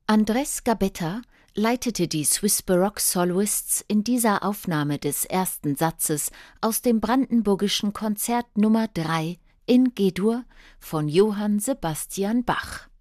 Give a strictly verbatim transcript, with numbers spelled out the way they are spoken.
Andrés Gabetta leitete die Swiss Baroque Soloists in dieser Aufnahme des ersten Satzes aus dem Brandenburgischen Konzert Nummer drei in G-Dur von Johann Sebastian Bach.